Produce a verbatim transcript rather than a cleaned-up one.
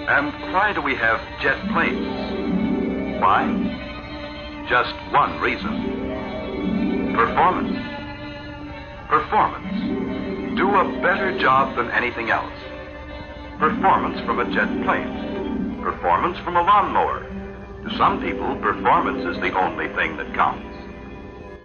And why do we have jet planes? Why? Just one reason. Performance. Performance. Do a better job than anything else. Performance from a jet plane. Performance from a lawnmower. To some people, performance is the only thing that counts.